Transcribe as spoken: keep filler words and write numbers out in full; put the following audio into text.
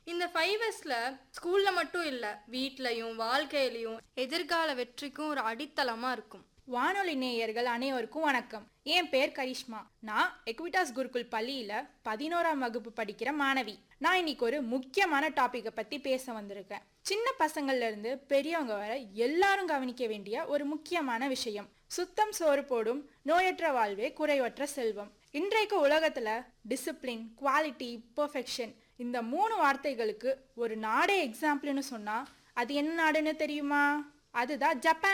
இந்த ஃபைவ் எஸ்ல ஸ்கூல்ல மட்டும் இல்ல, வீட்லயும் வாழ்க்கையிலயும் எதிர்கால வெற்றிக்கும் ஒரு அடித்தளமா இருக்கும். வானொலி நேயர்கள் அனைவருக்கும் வணக்கம். என் பேர் கரிஷ்மா. நான் எக்விட்டாஸ் குருகுல் பள்ளியில பதினோராம் வகுப்பு படிக்கிற மாணவி. நான் இன்னைக்கு ஒரு முக்கியமான டாபிக்கை பத்தி பேச வந்திருக்கேன். சின்ன பசங்கள்ல இருந்து பெரியவங்க வரை எல்லாரும் கவனிக்க வேண்டிய ஒரு முக்கியமான விஷயம். சுத்தம் சோறு போடும் நோயற்ற வாழ்வே குறைவற்ற செல்வம். இன்றைக்கு உலகத்துல டிசிப்ளின், குவாலிட்டி, பெர்ஃபெக்ஷன் இந்த மூணு வார்த்தைகளுக்கு ஒரு நாடே எக்ஸாம்பிள்னு சொன்னா அது என்ன நாடுன்னு தெரியுமா? அதுதான் ஜப்பான்.